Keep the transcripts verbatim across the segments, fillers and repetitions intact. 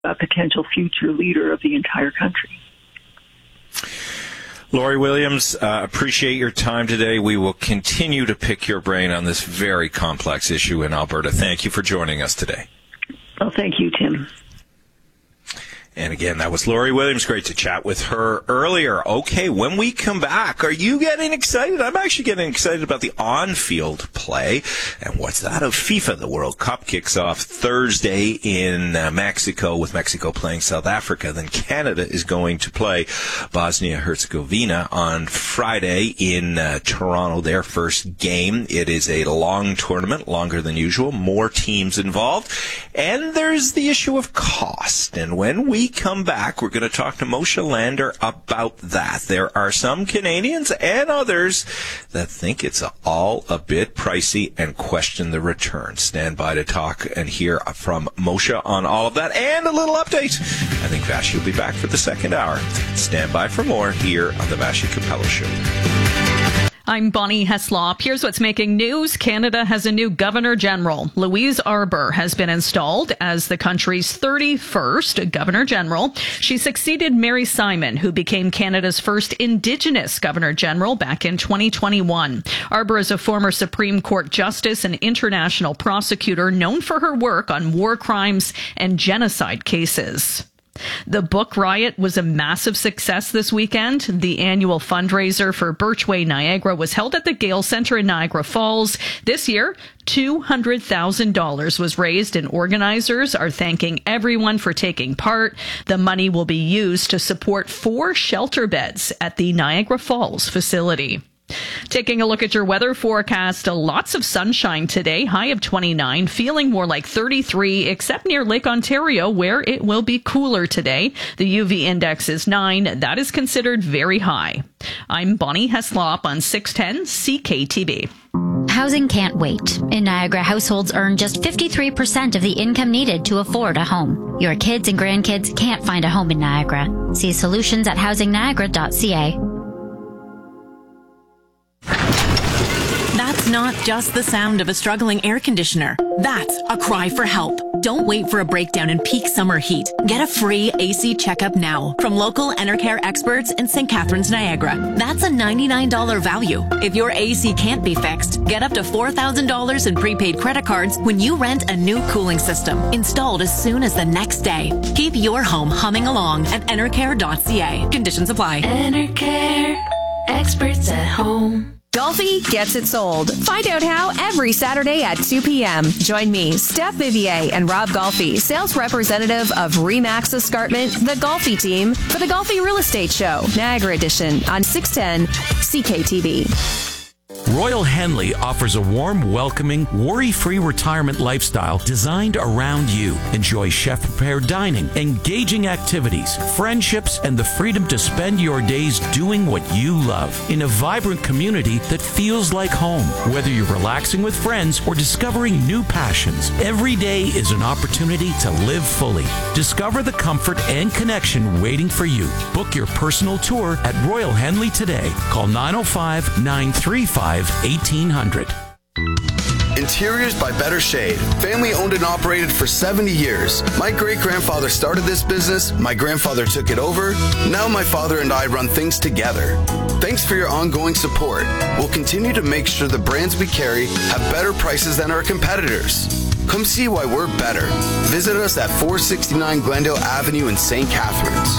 a potential future leader of the entire country. Lori Williams, uh, appreciate your time today. We will continue to pick your brain on this very complex issue in Alberta. Thank you for joining us today. Well, thank you, Tim. And again, that was Lori Williams. Great to chat with her earlier. Okay, when we come back, are you getting excited? I'm actually getting excited about the on-field play. And what's that of FIFA? The World Cup kicks off Thursday in uh, Mexico, with Mexico playing South Africa. Then Canada is going to play Bosnia-Herzegovina on Friday in uh, Toronto, their first game. It is a long tournament, longer than usual, more teams involved. And there's the issue of cost. And when we come back, we're going to talk to Moshe Lander about that. There are some Canadians and others that think it's all a bit pricey and question the return. Stand by to talk and hear from Moshe on all of that and a little update. I think Vassy will be back for the second hour. Stand by for more here on the Vassy Capello Show. I'm Bonnie Heslop. Here's what's making news. Canada has a new Governor General. Louise Arbour has been installed as the country's thirty-first Governor General. She succeeded Mary Simon, who became Canada's first Indigenous Governor General back in twenty twenty-one. Arbour is a former Supreme Court justice and international prosecutor known for her work on war crimes and genocide cases. The Book Riot was a massive success this weekend. The annual fundraiser for Birchway Niagara was held at the Gale Centre in Niagara Falls. This year, two hundred thousand dollars was raised, and organizers are thanking everyone for taking part. The money will be used to support four shelter beds at the Niagara Falls facility. Taking a look at your weather forecast, lots of sunshine today, high of twenty-nine, feeling more like thirty-three, except near Lake Ontario, where it will be cooler today. The U V index is nine. That is considered very high. I'm Bonnie Heslop on six ten C K T B. Housing can't wait. In Niagara, households earn just fifty-three percent of the income needed to afford a home. Your kids and grandkids can't find a home in Niagara. See solutions at housing niagara dot c a. That's not just the sound of a struggling air conditioner. That's a cry for help. Don't wait for a breakdown in peak summer heat. Get a free A C checkup now from local Enercare experts in Saint Catharines, Niagara. That's a ninety-nine dollars value. If your A C can't be fixed, get up to four thousand dollars in prepaid credit cards when you rent a new cooling system, installed as soon as the next day. Keep your home humming along at enercare dot c a. Conditions apply. Enercare, experts at home. Golfi gets it sold. Find out how every Saturday at two p.m. Join me, Steph Vivier, and Rob Golfi, sales representative of Remax Escarpment, the Golfi team, for the Golfi Real Estate Show, Niagara Edition, on six ten C K T V. Royal Henley offers a warm, welcoming, worry-free retirement lifestyle designed around you. Enjoy chef-prepared dining, engaging activities, friendships, and the freedom to spend your days doing what you love in a vibrant community that feels like home. Whether you're relaxing with friends or discovering new passions, every day is an opportunity to live fully. Discover the comfort and connection waiting for you. Book your personal tour at Royal Henley today. Call nine oh five, nine three five, eighteen hundred. Interiors by Better Shade. Family owned and operated for seventy years. My great-grandfather started this business. My grandfather took it over. Now my father and I run things together. Thanks for your ongoing support. We'll continue to make sure the brands we carry have better prices than our competitors. Come see why we're better. Visit us at four sixty-nine Glendale Avenue in Saint Catharines.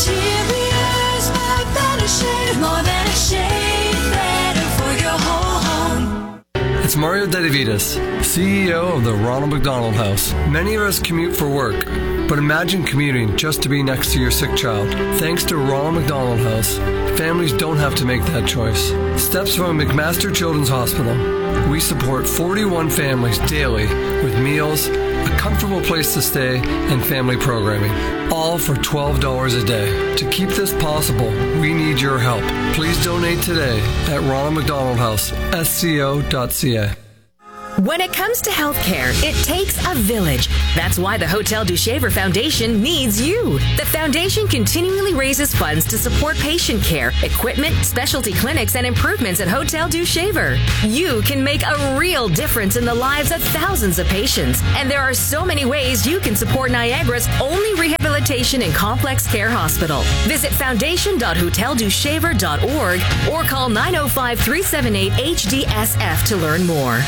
Interiors by Better Shade. More than a shade. Better for your whole home. It's Mario Dedivitas, C E O of the Ronald McDonald House. Many of us commute for work, but imagine commuting just to be next to your sick child. Thanks to Ronald McDonald House, families don't have to make that choice. Steps from McMaster Children's Hospital. We support forty-one families daily with meals, a comfortable place to stay, and family programming, all for twelve dollars a day. To keep this possible, we need your help. Please donate today at Ronald McDonald House, S C O dot C A. When it comes to healthcare, it takes a village. That's why the Hotel du Shaver Foundation needs you. The foundation continually raises funds to support patient care, equipment, specialty clinics, and improvements at Hotel du Shaver. You can make a real difference in the lives of thousands of patients. And there are so many ways you can support Niagara's only rehabilitation and complex care hospital. Visit foundation dot hotel du shaver dot org or call nine oh five, three seven eight, H D S F to learn more.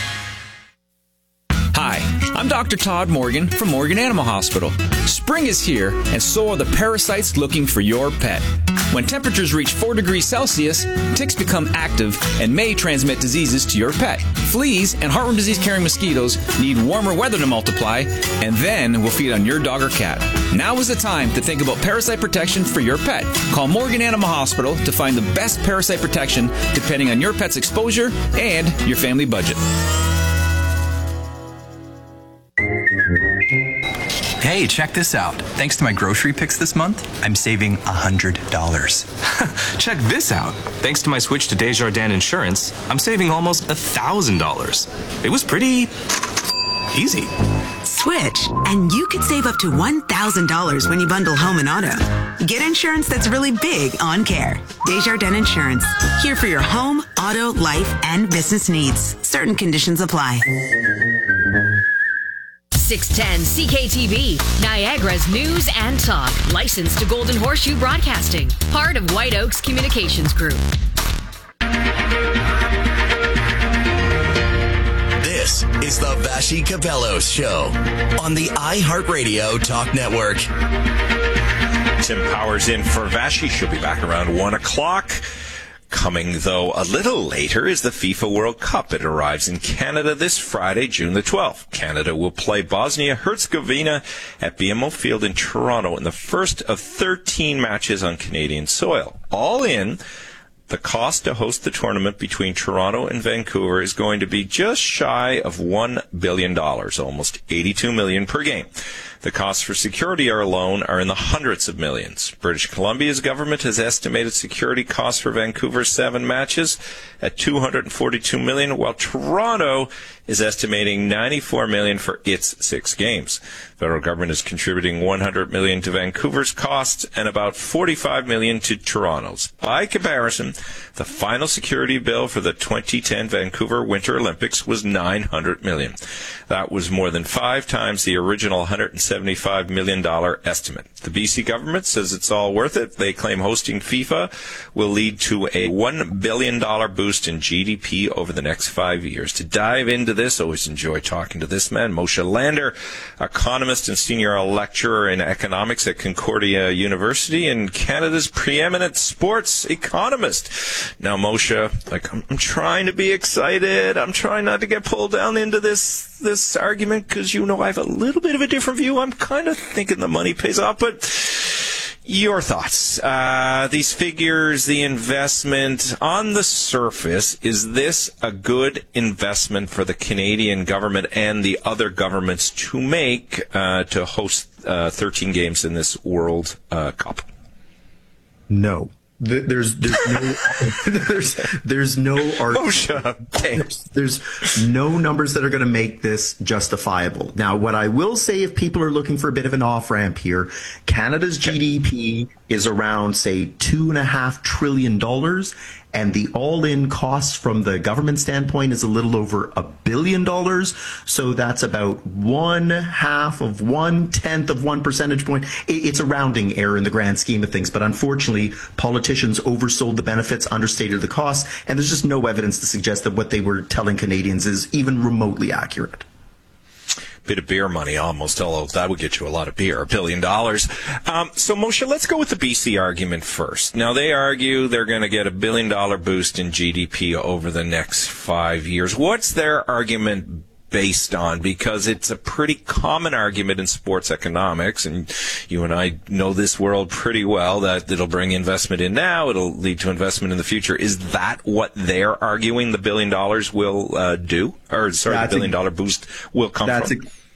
Hi, I'm Doctor Todd Morgan from Morgan Animal Hospital. Spring is here, and so are the parasites looking for your pet. When temperatures reach four degrees Celsius, ticks become active and may transmit diseases to your pet. Fleas and heartworm disease-carrying mosquitoes need warmer weather to multiply, and then will feed on your dog or cat. Now is the time to think about parasite protection for your pet. Call Morgan Animal Hospital to find the best parasite protection depending on your pet's exposure and your family budget. Hey, check this out. Thanks to my grocery picks this month, I'm saving one hundred dollars. Check this out. Thanks to my switch to Desjardins Insurance, I'm saving almost one thousand dollars. It was pretty easy. Switch, and you could save up to one thousand dollars when you bundle home and auto. Get insurance that's really big on care. Desjardins Insurance. Here for your home, auto, life, and business needs. Certain conditions apply. six ten C K T V, Niagara's news and talk. Licensed to Golden Horseshoe Broadcasting. Part of White Oaks Communications Group. This is the Vassy Capelos Show on the iHeartRadio Talk Network. Tim Powers in for Vassy. She'll be back around one o'clock. Coming, though, a little later is the FIFA World Cup. It arrives in Canada this Friday, June the twelfth. Canada will play Bosnia-Herzegovina at B M O Field in Toronto in the first of thirteen matches on Canadian soil. All in, the cost to host the tournament between Toronto and Vancouver is going to be just shy of one billion dollars, almost eighty-two million dollars per game. The costs for security alone are in the hundreds of millions. British Columbia's government has estimated security costs for Vancouver's seven matches at two hundred forty-two million dollars, while Toronto is estimating ninety-four million dollars for its six games. The federal government is contributing one hundred million dollars to Vancouver's costs and about forty-five million dollars to Toronto's. By comparison, the final security bill for the twenty ten Vancouver Winter Olympics was nine hundred million dollars. That was more than five times the original one hundred seventy-five million dollars estimate. The B C government says it's all worth it. They claim hosting FIFA will lead to a one billion dollars boost in G D P over the next five years. To dive into this, always enjoy talking to this man, Moshe Lander, economist and senior lecturer in economics at Concordia University and Canada's preeminent sports economist. Now, Moshe, like, I'm, I'm trying to be excited. I'm trying not to get pulled down into this this argument because, you know, I have a little bit of a different view. I'm kind of thinking the money pays off, but your thoughts, uh, these figures, the investment on the surface, is this a good investment for the Canadian government and the other governments to make uh, to host uh, thirteen games in this World uh, Cup? No. There's there's no there's there's no art. Oh, shut up. There's, there's no numbers that are going to make this justifiable. Now, what I will say, if people are looking for a bit of an off ramp here, Canada's G D P is around, say, two and a half trillion dollars, and the all-in cost from the government standpoint is a little over a billion dollars. So that's about one half of one tenth of one percentage point. It's a rounding error in the grand scheme of things, but unfortunately, politicians oversold the benefits, understated the costs, and there's just no evidence to suggest that what they were telling Canadians is even remotely accurate. Bit of beer money almost, although that would get you a lot of beer, a billion dollars. Um, so, Moshe, let's go with the B C argument first. Now, they argue they're going to get a billion dollar boost in G D P over the next five years. What's their argument based on? Because it's a pretty common argument in sports economics, and you and I know this world pretty well, that it'll bring investment in now, it'll lead to investment in the future. Is that what they're arguing the billion dollars will uh, do? Or, sorry, that's the billion a, dollar boost will come that's from? A,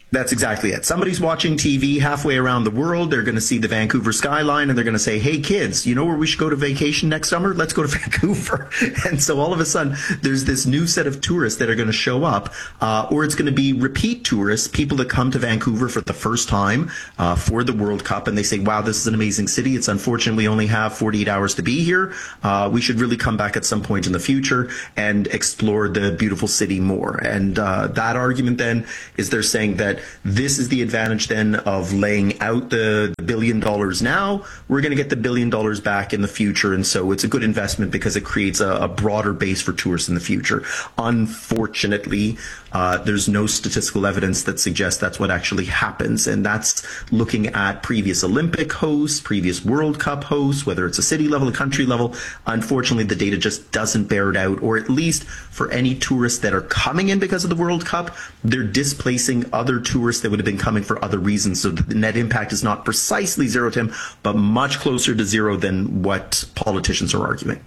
That's exactly it. Somebody's watching T V halfway around the world. They're going to see the Vancouver skyline and they're going to say, hey, kids, you know where we should go to vacation next summer? Let's go to Vancouver. And so all of a sudden, there's this new set of tourists that are going to show up, uh, or it's going to be repeat tourists, people that come to Vancouver for the first time uh, for the World Cup. And they say, wow, this is an amazing city. It's unfortunate we only have forty-eight hours to be here. Uh, we should really come back at some point in the future and explore the beautiful city more. And uh, that argument then is they're saying that this is the advantage then of laying out the billion dollars now. We're going to get the billion dollars back in the future. And so it's a good investment because it creates a, a broader base for tourists in the future. Unfortunately, uh, there's no statistical evidence that suggests that's what actually happens. And that's looking at previous Olympic hosts, previous World Cup hosts, whether it's a city level, a country level. Unfortunately, the data just doesn't bear it out, or at least for any tourists that are coming in because of the World Cup, they're displacing other tourists that would have been coming for other reasons. So the net impact is not precisely zero, Tim, but much closer to zero than what politicians are arguing.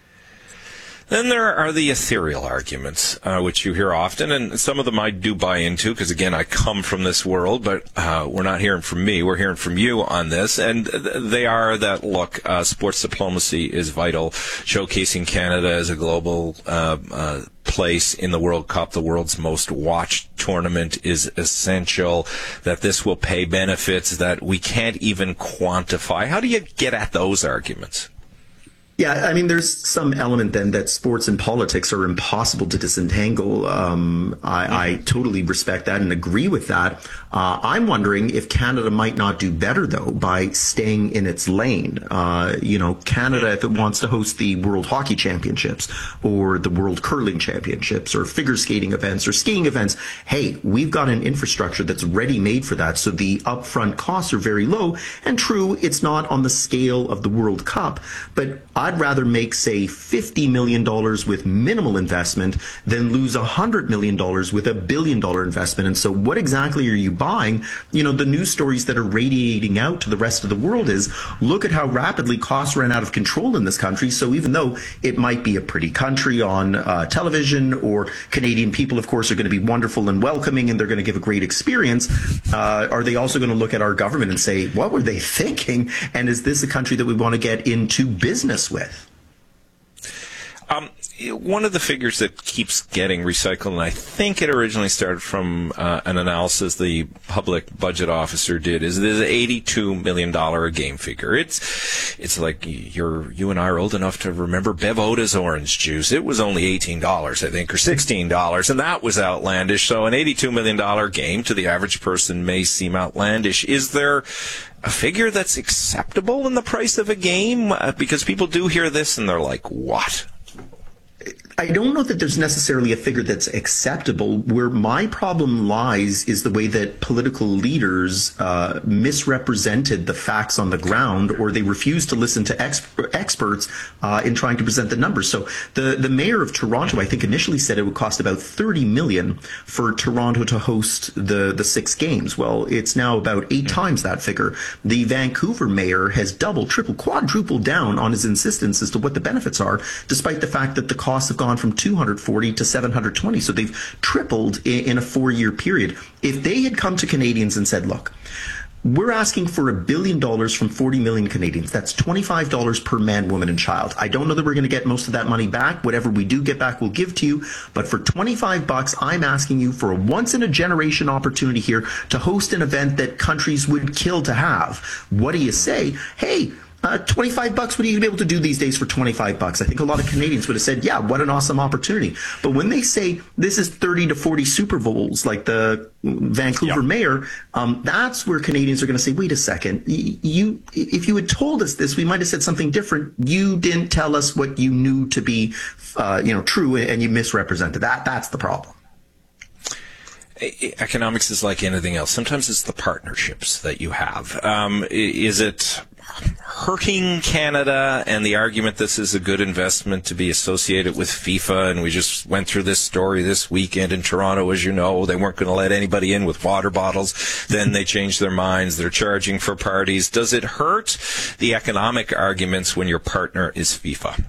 Then there are the ethereal arguments, uh, which you hear often, and some of them I do buy into because, again, I come from this world, but uh, we're not hearing from me. We're hearing from you on this, and they are that, look, uh, sports diplomacy is vital, showcasing Canada as a global uh, uh, place in the World Cup, the world's most watched tournament, is essential, that this will pay benefits that we can't even quantify. How do you get at those arguments? Yeah, I mean, there's some element then that sports and politics are impossible to disentangle. Um, I, I totally respect that and agree with that. Uh, I'm wondering if Canada might not do better, though, by staying in its lane. Uh, you know, Canada, if it wants to host the World Hockey Championships or the World Curling Championships or figure skating events or skiing events, hey, we've got an infrastructure that's ready-made for that. So the upfront costs are very low. And true, it's not on the scale of the World Cup, but I'd rather make, say, fifty million dollars with minimal investment than lose one hundred million dollars with a billion dollar investment. And so what exactly are you buying? You know, the news stories that are radiating out to the rest of the world is, look at how rapidly costs ran out of control in this country. So even though it might be a pretty country on uh, television, or Canadian people, of course, are going to be wonderful and welcoming and they're going to give a great experience, uh, are they also going to look at our government and say, what were they thinking? And is this a country that we want to get into business with? Um, one of the figures that keeps getting recycled, and I think it originally started from uh, an analysis the public budget officer did, is there's an eighty-two million dollars a game figure. It's it's like you're you and I are old enough to remember Bev Oda's orange juice. It was only eighteen dollars, I think, or sixteen dollars, and that was outlandish. So an eighty-two million dollars game to the average person may seem outlandish. Is there a figure that's acceptable in the price of a game? Uh, because people do hear this and they're like, what? I don't know that there's necessarily a figure that's acceptable. Where my problem lies is the way that political leaders uh, misrepresented the facts on the ground, or they refused to listen to ex- experts uh, in trying to present the numbers. So the, the mayor of Toronto, I think, initially said it would cost about thirty million dollars for Toronto to host the, the six games. Well, it's now about eight times that figure. The Vancouver mayor has doubled, tripled, quadrupled down on his insistence as to what the benefits are, despite the fact that the costs have gone from two hundred forty to seven hundred twenty. So they've tripled in a four-year period. If they had come to Canadians and said, look, we're asking for a billion dollars from forty million Canadians. That's twenty-five dollars per man, woman, and child. I don't know that we're going to get most of that money back. Whatever we do get back, we'll give to you. But for twenty-five bucks, I'm asking you for a once-in-a-generation opportunity here to host an event that countries would kill to have. What do you say? Hey, Uh, twenty-five bucks, what are you going to be able to do these days for twenty-five bucks? I think a lot of Canadians would have said, yeah, what an awesome opportunity. But when they say this is thirty to forty Super Bowls, like the Vancouver yeah. mayor, um, that's where Canadians are going to say, wait a second, you, if you had told us this, we might have said something different. You didn't tell us what you knew to be, uh, you know, true, and you misrepresented that. That's the problem. Economics is like anything else. Sometimes it's the partnerships that you have. Um, is it hurting Canada and the argument this is a good investment to be associated with FIFA? And we just went through this story this weekend in Toronto, as you know. They weren't going to let anybody in with water bottles. Then they changed their minds. They're charging for parties. Does it hurt the economic arguments when your partner is FIFA?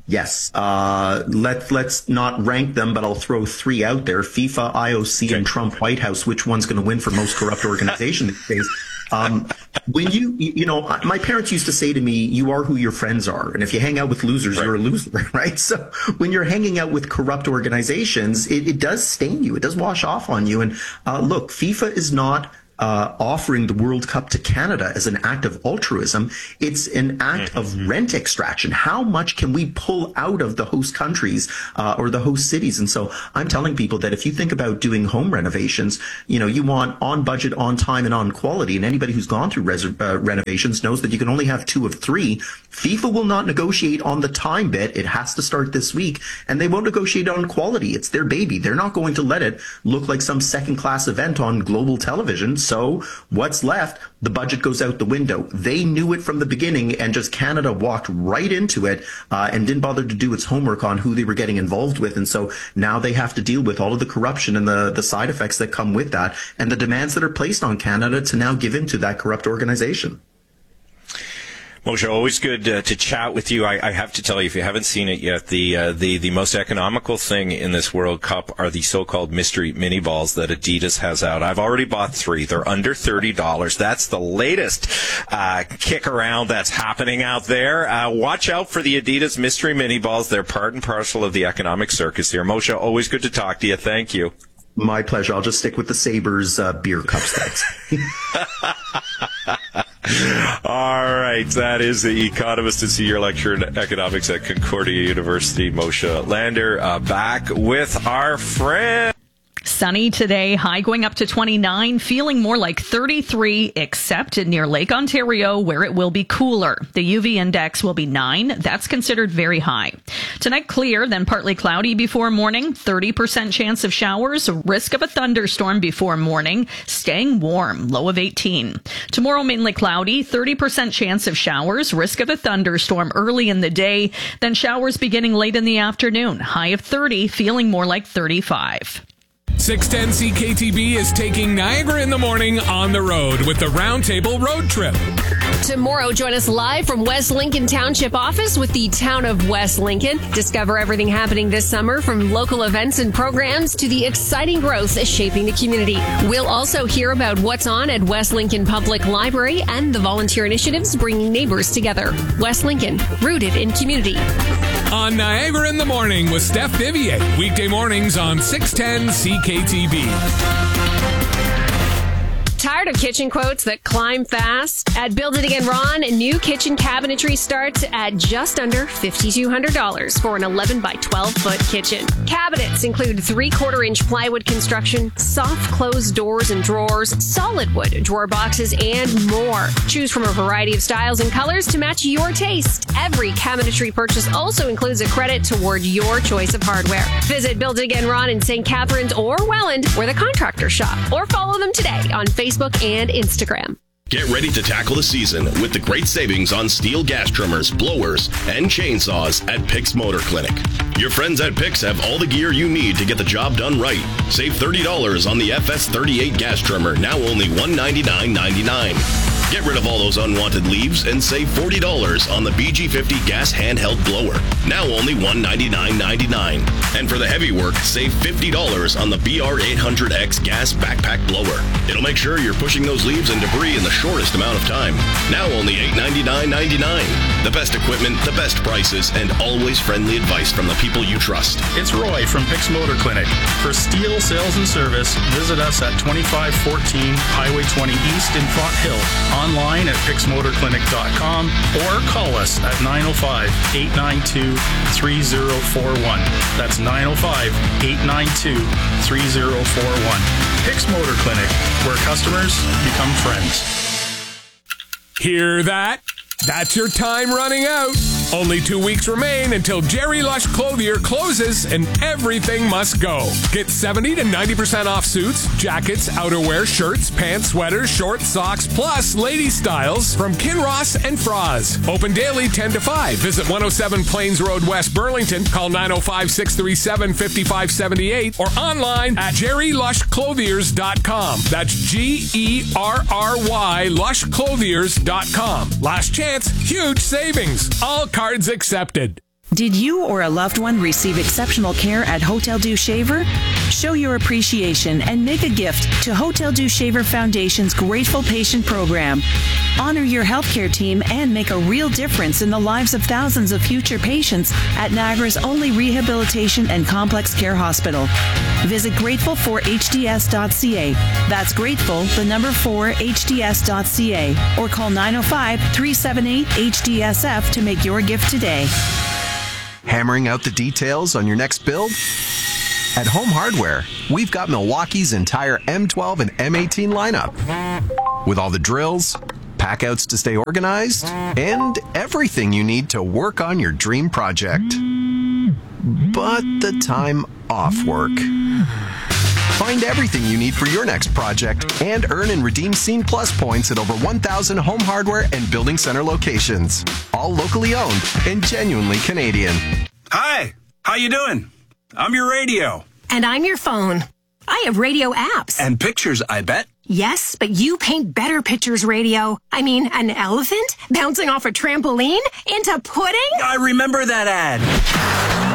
Yes. Uh, let, let's not rank them, but I'll throw three out there. FIFA, I O C, okay. and Trump White House. Which one's going to win for most corrupt organization these days? Um, when you, you know, my parents used to say to me, you are who your friends are. And if you hang out with losers, right. you're a loser, right? So when you're hanging out with corrupt organizations, it, it does stain you. It does wash off on you. And uh, look, FIFA is not Uh, offering the World Cup to Canada as an act of altruism. It's an act mm-hmm. of rent extraction. How much can we pull out of the host countries uh, or the host cities? And so I'm telling people that if you think about doing home renovations, you know, you want on budget, on time, and on quality. And anybody who's gone through res- uh, renovations knows that you can only have two of three. FIFA will not negotiate on the time bit. It has to start this week. And they won't negotiate on quality. It's their baby. They're not going to let it look like some second-class event on global television. So what's left? The budget goes out the window. They knew it from the beginning, and just Canada walked right into it uh, and didn't bother to do its homework on who they were getting involved with. And so now they have to deal with all of the corruption and the, the side effects that come with that, and the demands that are placed on Canada to now give in to that corrupt organization. Moshe, always good uh, to chat with you. I, I have to tell you, if you haven't seen it yet, the uh, the the most economical thing in this World Cup are the so-called mystery mini balls that Adidas has out. I've already bought three. They're under thirty dollars. That's the latest uh, kick around that's happening out there. Uh, watch out for the Adidas mystery mini balls. They're part and parcel of the economic circus here. Moshe, always good to talk to you. Thank you. My pleasure. I'll just stick with the Sabres uh, beer cups. All right. That is the economist and senior lecturer in economics at Concordia University, Moshe Lander, uh, back with our friend. Sunny today, high going up to twenty-nine, feeling more like thirty-three, except near Lake Ontario, where it will be cooler. The U V index will be nine. That's considered very high. Tonight, clear, then partly cloudy before morning, thirty percent chance of showers, risk of a thunderstorm before morning, staying warm, low of eighteen. Tomorrow, mainly cloudy, thirty percent chance of showers, risk of a thunderstorm early in the day, then showers beginning late in the afternoon, high of thirty, feeling more like thirty-five. six ten C K T B is taking Niagara in the Morning on the road with the Roundtable Road Trip. Tomorrow, join us live from West Lincoln Township office with the Town of West Lincoln. Discover everything happening this summer, from local events and programs to the exciting growth shaping the community. We'll also hear about what's on at West Lincoln Public Library and the volunteer initiatives bringing neighbors together. West Lincoln, rooted in community. On Niagara in the Morning with Steph Vivier, weekday mornings on six ten C K T B. Tired of kitchen quotes that climb fast? At Build It Again Ron, new kitchen cabinetry starts at just under five thousand two hundred dollars for an eleven by twelve foot kitchen. Cabinets include three-quarter inch plywood construction, soft closed doors and drawers, solid wood drawer boxes, and more. Choose from a variety of styles and colors to match your taste. Every cabinetry purchase also includes a credit toward your choice of hardware. Visit Build It Again Ron in Saint Catharines or Welland, where the contractors shop, or follow them today on Facebook and Instagram. Get ready to tackle the season with the great savings on steel gas trimmers, blowers, and chainsaws at Pix Motor Clinic. Your friends at Pix have all the gear you need to get the job done right. Save thirty dollars on the F S thirty-eight gas trimmer, now only one hundred ninety-nine ninety-nine. Get rid of all those unwanted leaves and save forty dollars on the B G fifty gas handheld blower, now only one hundred ninety-nine ninety-nine. And for the heavy work, save fifty dollars on the B R eight hundred X gas backpack blower. It'll make sure you're pushing those leaves and debris in the shortest amount of time, now only eight hundred ninety-nine ninety-nine. The best equipment, the best prices, and always friendly advice from the people you trust. It's Roy from Pix Motor Clinic. For steel sales and service, visit us at twenty-five fourteen Highway twenty East in Font Hill. Online at pix motor clinic dot com or call us at nine oh five, eight nine two, three oh four one. That's nine oh five, eight nine two, three oh four one. Pix Motor Clinic, where customers become friends. Hear that? That's your time running out. Only two weeks remain until Jerry Lush Clothier closes and everything must go. Get seventy to ninety percent off suits, jackets, outerwear, shirts, pants, sweaters, shorts, socks, plus lady styles from Kinross and Froz. Open daily ten to five. Visit one oh seven Plains Road, West Burlington. Call nine oh five, six three seven, five five seven eight or online at jerry lush clothiers dot com. That's G E R R Y lush clothiers dot com. Last chance, huge savings. All cards accepted. Did you or a loved one receive exceptional care at Hotel Dieu Shaver? Show your appreciation and make a gift to Hotel Dieu Shaver Foundation's Grateful Patient Program. Honor your healthcare team and make a real difference in the lives of thousands of future patients at Niagara's only rehabilitation and complex care hospital. Visit grateful four h d s dot c a. That's grateful, the number four, h d s dot c a. Or call nine oh five, three seven eight, H D S F to make your gift today. Hammering out the details on your next build? At Home Hardware, we've got Milwaukee's entire M twelve and M eighteen lineup. With all the drills, packouts to stay organized, and everything you need to work on your dream project. But the time off work. Find everything you need for your next project and earn and redeem Scene Plus points at over one thousand Home Hardware and Building Center locations. All locally owned and genuinely Canadian. Hi, how you doing? I'm your radio. And I'm your phone. I have radio apps. And pictures, I bet. Yes, but you paint better pictures, radio. I mean, an elephant bouncing off a trampoline into pudding? I remember that ad.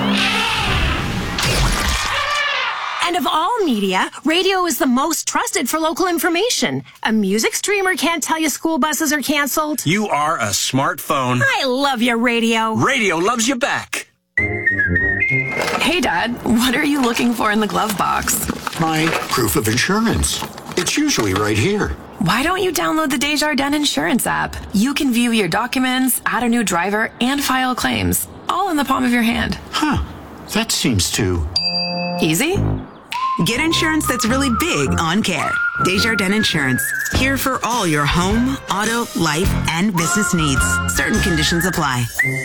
And of all media, radio is the most trusted for local information. A music streamer can't tell you school buses are canceled. You are a smartphone. I love your radio. Radio loves you back. Hey, Dad, what are you looking for in the glove box? My proof of insurance. It's usually right here. Why don't you download the Desjardins Insurance app? You can view your documents, add a new driver, and file claims, all in the palm of your hand. Huh. That seems too... easy? Get insurance that's really big on care. Desjardins Insurance. Here for all your home, auto, life, and business needs. Certain conditions apply.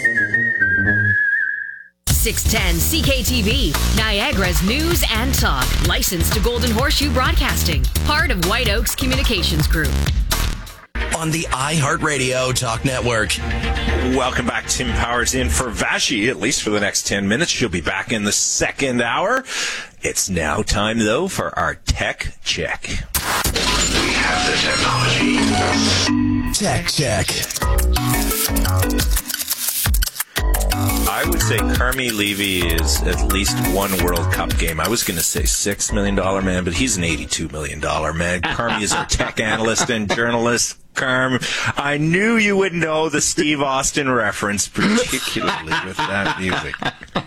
six ten C K T V, Niagara's news and talk. Licensed to Golden Horseshoe Broadcasting. Part of White Oaks Communications Group. On the iHeartRadio Talk Network. Welcome back. Tim Powers in for Vashi, at least for the next ten minutes. She'll be back in the second hour. It's now time, though, for our tech check. We have the technology. Tech check. I would say Carmi Levy is at least one World Cup game. I was going to say six million dollars man, but he's an eighty-two million dollars man. Carmi is our tech analyst and journalist. Carm, I knew you would know the Steve Austin reference, particularly with that music.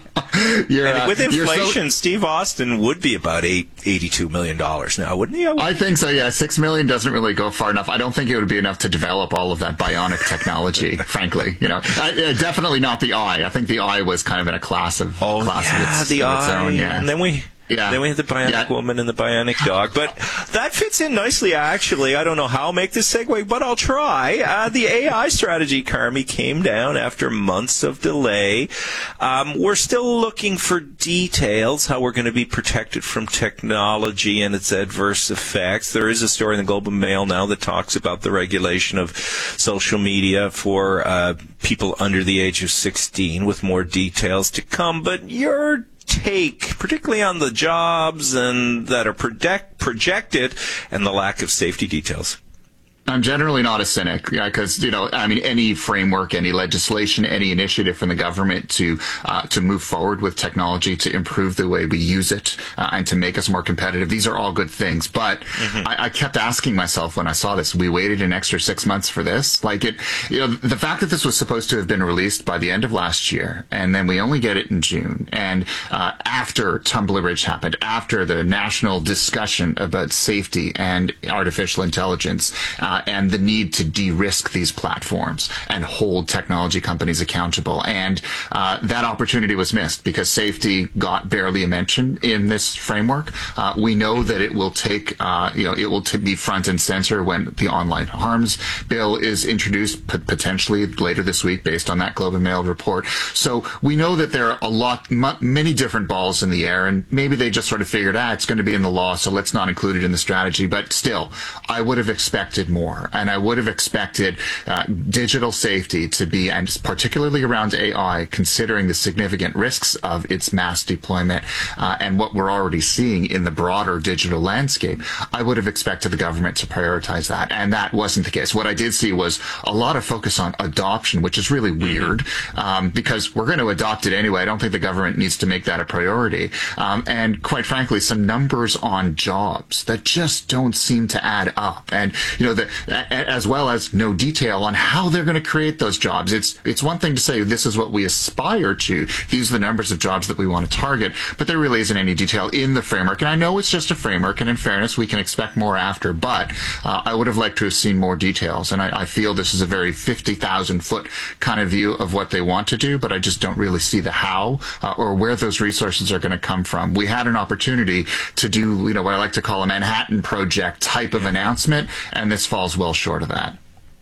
You're, and with uh, inflation, so, Steve Austin would be about eight, eighty-two million dollars now, wouldn't he? I think so, yeah. Six million doesn't really go far enough. I don't think it would be enough to develop all of that bionic technology, frankly. You know, uh, definitely not the eye. I think the eye was kind of in a class of, oh, class yeah, of its, the of eye. its own. Yeah. And then we... Yeah. Then we have the bionic yeah. woman and the bionic dog. But that fits in nicely, actually. I don't know how I'll make this segue, but I'll try. Uh, the A I strategy, Carmi, came down after months of delay. Um, we're still looking for details, how we're going to be protected from technology and its adverse effects. There is a story in the Globe and Mail now that talks about the regulation of social media for uh, people under the age of sixteen, with more details to come. But you're take, particularly on the jobs and that are project, projected and the lack of safety details? I'm generally not a cynic, yeah, because, you know, I mean, any framework, any legislation, any initiative from the government to uh, to move forward with technology to improve the way we use it uh, and to make us more competitive, these are all good things. But mm-hmm. I, I kept asking myself when I saw this, we waited an extra six months for this? Like, it, you know, the fact that this was supposed to have been released by the end of last year, and then we only get it in June, and uh, after Tumbler Ridge happened, after the national discussion about safety and artificial intelligence, uh, and the need to de-risk these platforms and hold technology companies accountable. And uh, that opportunity was missed because safety got barely a mention in this framework. Uh, we know that it will take, uh, you know, it will t- be front and center when the online harms bill is introduced p- potentially later this week based on that Globe and Mail report. So we know that there are a lot, m- many different balls in the air, and maybe they just sort of figured, ah, it's going to be in the law, so let's not include it in the strategy. But still, I would have expected more. more. And I would have expected uh, digital safety to be, and particularly around A I, considering the significant risks of its mass deployment uh, and what we're already seeing in the broader digital landscape, I would have expected the government to prioritize that. And that wasn't the case. What I did see was a lot of focus on adoption, which is really weird um, because we're going to adopt it anyway. I don't think the government needs to make that a priority. Um, and quite frankly, some numbers on jobs that just don't seem to add up. And, you know, the, as well as no detail on how they're going to create those jobs. It's, it's one thing to say this is what we aspire to. These are the numbers of jobs that we want to target, but there really isn't any detail in the framework. And I know it's just a framework, and in fairness, we can expect more after, but uh, I would have liked to have seen more details. And I, I feel this is a very fifty thousand foot kind of view of what they want to do, but I just don't really see the how uh, or where those resources are going to come from. We had an opportunity to do, you know, what I like to call a Manhattan Project type of announcement, and this falls well short of that.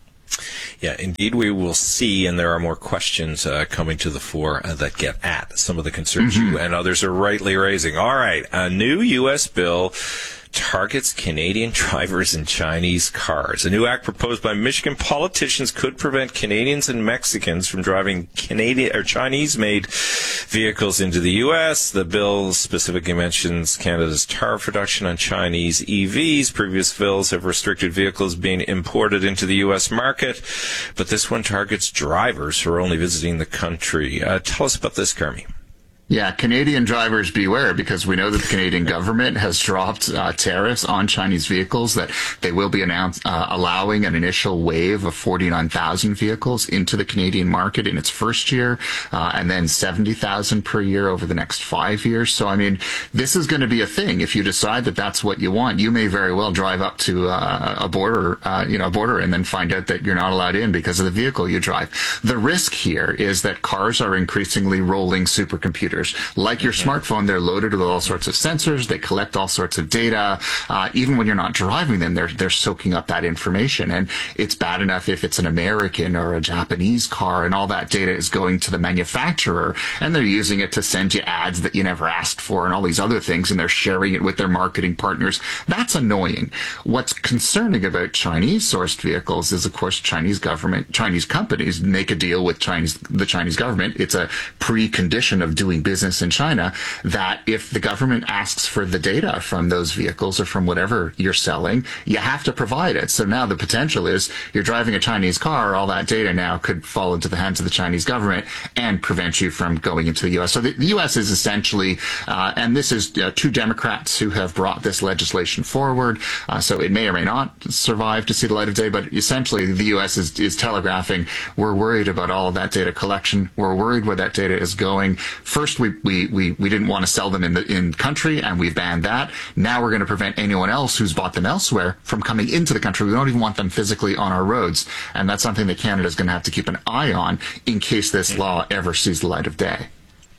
Yeah, indeed, we will see, and there are more questions uh, coming to the fore uh, that get at some of the concerns mm-hmm. you and others are rightly raising. All right, a new U S bill targets Canadian drivers in Chinese cars. A new act proposed by Michigan politicians could prevent Canadians and Mexicans from driving Canadian or Chinese-made vehicles into the U S. The bill specifically mentions Canada's tariff reduction on Chinese E Vs. Previous bills have restricted vehicles being imported into the U S market, but this one targets drivers who are only visiting the country. Uh, tell us about this, Carmi. Yeah, Canadian drivers beware, because we know that the Canadian government has dropped uh, tariffs on Chinese vehicles, that they will be announced, uh, allowing an initial wave of forty-nine thousand vehicles into the Canadian market in its first year, uh, and then seventy thousand per year over the next five years. So, I mean, this is going to be a thing. If you decide that that's what you want, you may very well drive up to uh, a border, uh, you know, border and then find out that you're not allowed in because of the vehicle you drive. The risk here is that cars are increasingly rolling supercomputers. Like your smartphone, they're loaded with all sorts of sensors. They collect all sorts of data. Uh, even when you're not driving them, they're they're soaking up that information. And it's bad enough if it's an American or a Japanese car, and all that data is going to the manufacturer, and they're using it to send you ads that you never asked for, and all these other things, and they're sharing it with their marketing partners. That's annoying. What's concerning about Chinese-sourced vehicles is, of course, Chinese government, Chinese companies make a deal with Chinese the Chinese government. It's a precondition of doing business in China that if the government asks for the data from those vehicles or from whatever you're selling, you have to provide it. So now the potential is you're driving a Chinese car, all that data now could fall into the hands of the Chinese government and prevent you from going into the U S. So the, the U S is essentially, uh, and this is uh, two Democrats who have brought this legislation forward, uh, so it may or may not survive to see the light of day, but essentially the U S is, is telegraphing, we're worried about all of that data collection, we're worried where that data is going. First, we, we, we, we didn't want to sell them in the in country, and we banned that. Now we're going to prevent anyone else who's bought them elsewhere from coming into the country. We don't even want them physically on our roads. And that's something that Canada is going to have to keep an eye on in case this law ever sees the light of day.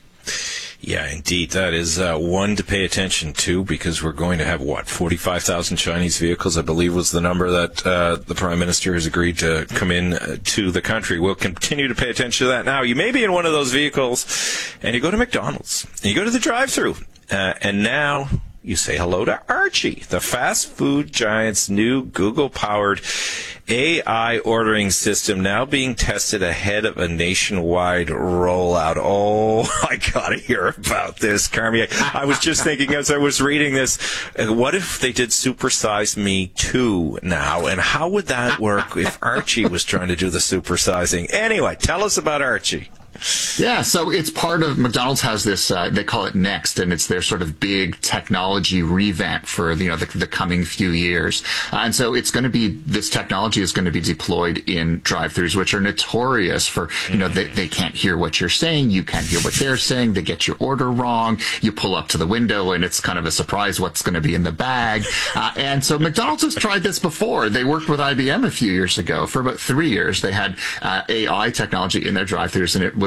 Yeah, indeed. That is uh, one to pay attention to, because we're going to have, what, forty-five thousand Chinese vehicles, I believe was the number that uh, the Prime Minister has agreed to come in uh, to the country. We'll continue to pay attention to that. Now, you may be in one of those vehicles, and you go to McDonald's, and you go to the drive-thru, uh, and now you say hello to Archie, the fast food giant's new Google-powered A I ordering system, now being tested ahead of a nationwide rollout. Oh, I gotta hear about this, Carmi. I was just thinking as I was reading this, what if they did Supersize Me too now? And how would that work if Archie was trying to do the supersizing? Anyway, tell us about Archie. Yeah, so it's part of, McDonald's has this, uh, they call it Next, and it's their sort of big technology revamp for, you know, the, the coming few years. Uh, and so it's going to be, this technology is going to be deployed in drive-thrus, which are notorious for, you know, they, they can't hear what you're saying, you can't hear what they're saying, they get your order wrong, you pull up to the window and it's kind of a surprise what's going to be in the bag. Uh, and so McDonald's has tried this before. They worked with I B M a few years ago. For about three years, they had uh, A I technology in their drive-thrus, and it was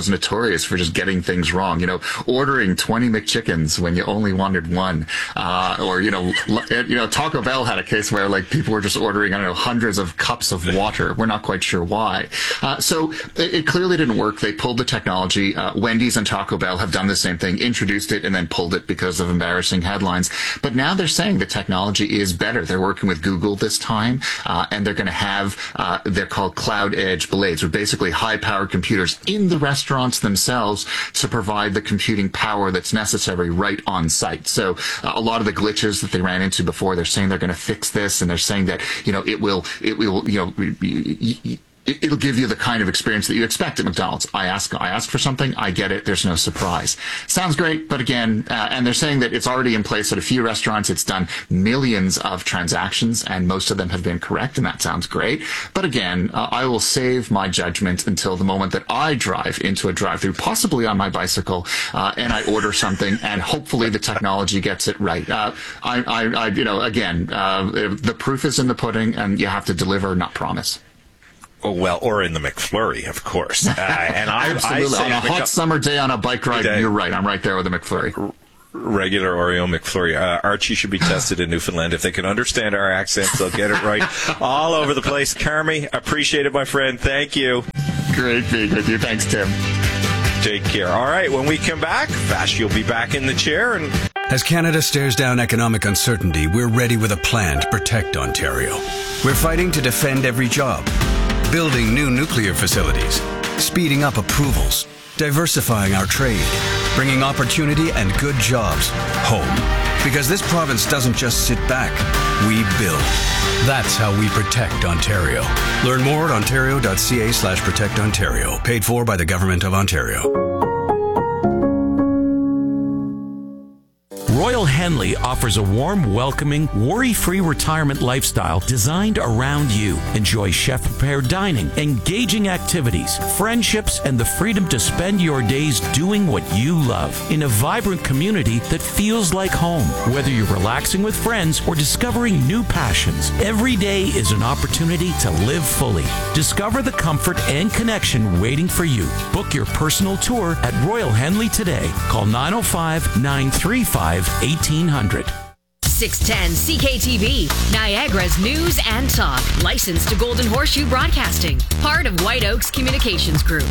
was notorious for just getting things wrong. You know, ordering twenty McChickens when you only wanted one, uh, or you know, you know, Taco Bell had a case where like people were just ordering, I don't know, hundreds of cups of water. We're not quite sure why. Uh, so it, it clearly didn't work. They pulled the technology. Uh, Wendy's and Taco Bell have done the same thing, introduced it and then pulled it because of embarrassing headlines. But now they're saying the technology is better. They're working with Google this time, uh, and they're going to have, uh, they're called Cloud Edge Blades, which are basically high-powered computers in the restaurants themselves to provide the computing power that's necessary right on site. So uh, a lot of the glitches that they ran into before, they're saying they're going to fix this, and they're saying that, you know, it will, it will, you know, y- y- y- it'll give you the kind of experience that you expect at McDonald's. I ask, I ask for something, I get it. There's no surprise. Sounds great, but again, uh, and they're saying that it's already in place at a few restaurants. It's done millions of transactions, and most of them have been correct, and that sounds great. But again, uh, I will save my judgment until the moment that I drive into a drive-thru, possibly on my bicycle, uh, and I order something, and hopefully the technology gets it right. Uh, I, I, I, you know, again, uh, the proof is in the pudding, and you have to deliver, not promise. Oh, well, or in the McFlurry, of course. Uh, and I, Absolutely. I on a hot summer day on a bike ride, day. You're right. I'm right there with the McFlurry. Regular Oreo McFlurry. Uh, Archie should be tested in Newfoundland. If they can understand our accents, they'll get it right all over the place. Carmi, appreciate it, my friend. Thank you. Great being with you. Thanks, Tim. Take care. All right, when we come back, Vash, you'll be back in the chair. And as Canada stares down economic uncertainty, we're ready with a plan to protect Ontario. We're fighting to defend every job, building new nuclear facilities, speeding up approvals, diversifying our trade, bringing opportunity and good jobs home. Because this province doesn't just sit back, we build. That's how we protect Ontario. Learn more at ontario.ca slash protect Ontario. Paid for by the Government of Ontario. Royal Henley offers a warm, welcoming, worry-free retirement lifestyle designed around you. Enjoy chef-prepared dining, engaging activities, friendships, and the freedom to spend your days doing what you love in a vibrant community that feels like home. Whether you're relaxing with friends or discovering new passions, every day is an opportunity to live fully. Discover the comfort and connection waiting for you. Book your personal tour at Royal Henley today. Call nine oh five, nine three five, eighteen hundred. six ten C K T V, Niagara's news and talk. Licensed to Golden Horseshoe Broadcasting. Part of White Oaks Communications Group.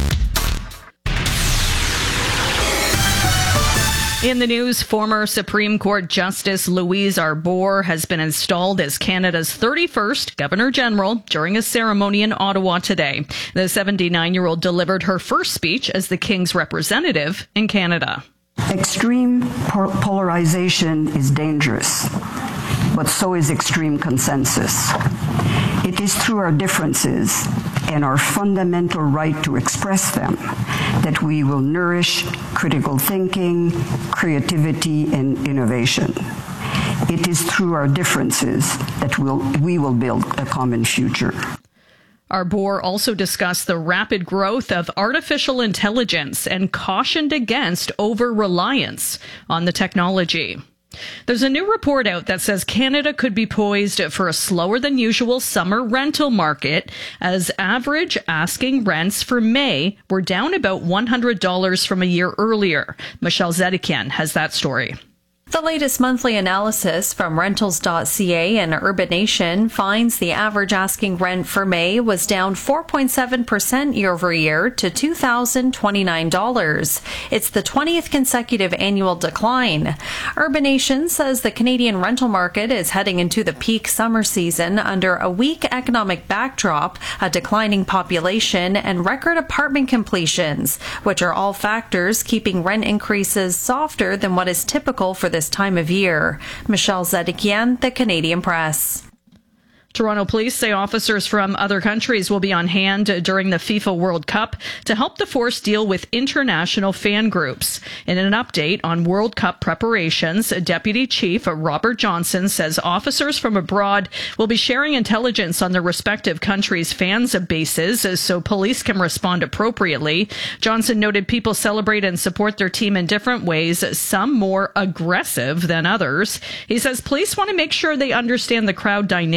In the news, former Supreme Court Justice Louise Arbour has been installed as Canada's thirty-first Governor General during a ceremony in Ottawa today. The seventy-nine-year-old delivered her first speech as the King's representative in Canada. Extreme polarization is dangerous, but so is extreme consensus. It is through our differences and our fundamental right to express them that we will nourish critical thinking, creativity, and innovation. It is through our differences that we'll, we will build a common future. Arbour also discussed the rapid growth of artificial intelligence and cautioned against over-reliance on the technology. There's a new report out that says Canada could be poised for a slower than usual summer rental market, as average asking rents for May were down about one hundred dollars from a year earlier. Michelle Zedekian has that story. The latest monthly analysis from rentals dot c a and Urbanation finds the average asking rent for May was down four point seven percent year over year to two thousand twenty-nine dollars. It's the twentieth consecutive annual decline. Urbanation says the Canadian rental market is heading into the peak summer season under a weak economic backdrop, a declining population, and record apartment completions, which are all factors keeping rent increases softer than what is typical for this time of year. Michelle Zedekian, The Canadian Press. Toronto police say officers from other countries will be on hand during the FIFA World Cup to help the force deal with international fan groups. In an update on World Cup preparations, Deputy Chief Robert Johnson says officers from abroad will be sharing intelligence on their respective countries' fans' bases so police can respond appropriately. Johnson noted people celebrate and support their team in different ways, some more aggressive than others. He says police want to make sure they understand the crowd dynamics of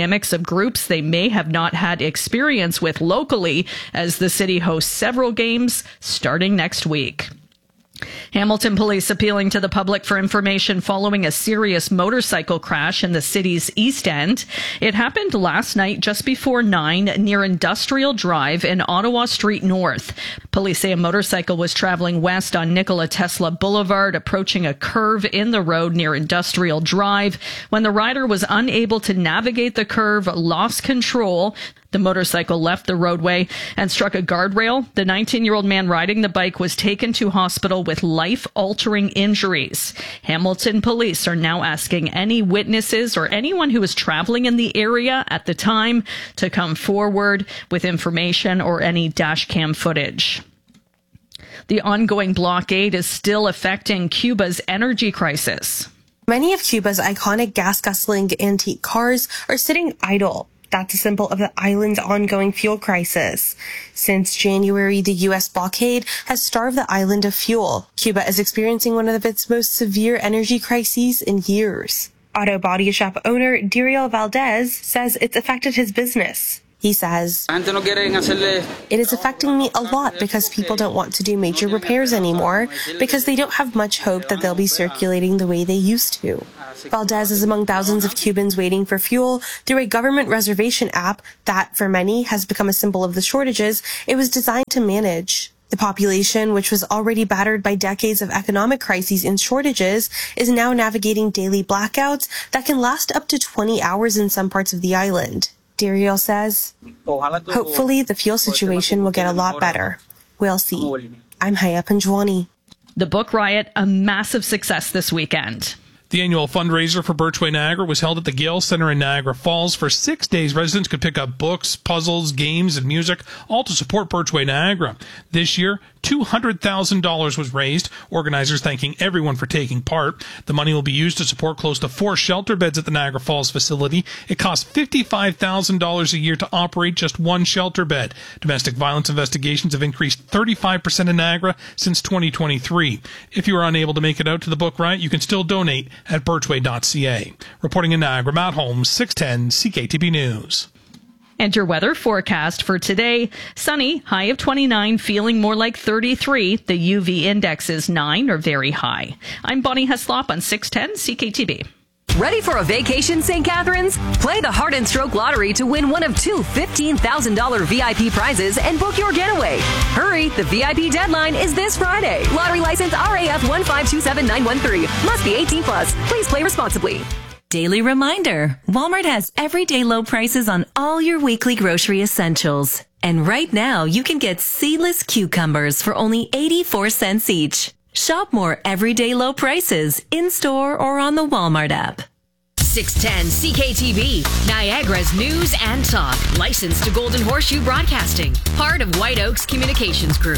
of groups they may have not had experience with locally as the city hosts several games starting next week. Hamilton police appealing to the public for information following a serious motorcycle crash in the city's East End. It happened last night just before nine near Industrial Drive in Ottawa Street North. Police say a motorcycle was traveling west on Nikola Tesla Boulevard, approaching a curve in the road near Industrial Drive. When the rider was unable to navigate the curve, lost control, the motorcycle left the roadway and struck a guardrail. The nineteen-year-old man riding the bike was taken to hospital with life-altering injuries. Hamilton police are now asking any witnesses or anyone who was traveling in the area at the time to come forward with information or any dash cam footage. The ongoing blockade is still affecting Cuba's energy crisis. Many of Cuba's iconic gas-guzzling antique cars are sitting idle. That's a symbol of the island's ongoing fuel crisis. Since January, the U S blockade has starved the island of fuel. Cuba is experiencing one of its most severe energy crises in years. Auto body shop owner Diriel Valdez says it's affected his business. He says, "It is affecting me a lot because people don't want to do major repairs anymore because they don't have much hope that they'll be circulating the way they used to." Valdez is among thousands of Cubans waiting for fuel through a government reservation app that, for many, has become a symbol of the shortages it was designed to manage. The population, which was already battered by decades of economic crises and shortages, is now navigating daily blackouts that can last up to twenty hours in some parts of the island. Diriel says, "Hopefully the fuel situation will get a lot better. We'll see." I'm Haya Panjwani. The book riot, a massive success this weekend. The annual fundraiser for Birchway Niagara was held at the Gale Center in Niagara Falls. For six days, residents could pick up books, puzzles, games, and music, all to support Birchway Niagara. This year, two hundred thousand dollars was raised, organizers thanking everyone for taking part. The money will be used to support close to four shelter beds at the Niagara Falls facility. It costs fifty-five thousand dollars a year to operate just one shelter bed. Domestic violence investigations have increased thirty-five percent in Niagara since twenty twenty-three. If you are unable to make it out to the book riot, you can still donate at birchway dot c a. Reporting in Niagara, Matt Holmes, six ten C K T B News. And your weather forecast for today: sunny, high of twenty-nine, feeling more like thirty-three. The U V index is nine or very high. I'm Bonnie Heslop on six ten C K T B. Ready for a vacation, Saint Catharines? Play the Heart and Stroke Lottery to win one of two fifteen thousand dollars V I P prizes and book your getaway. Hurry, the V I P deadline is this Friday. Lottery license R A F one five two seven nine one three. Must be eighteen plus. Please play responsibly. Daily reminder, Walmart has everyday low prices on all your weekly grocery essentials. And right now, you can get seedless cucumbers for only eighty-four cents each. Shop more everyday low prices in-store or on the Walmart app. six ten C K T B, Niagara's news and talk. Licensed to Golden Horseshoe Broadcasting. Part of White Oaks Communications Group.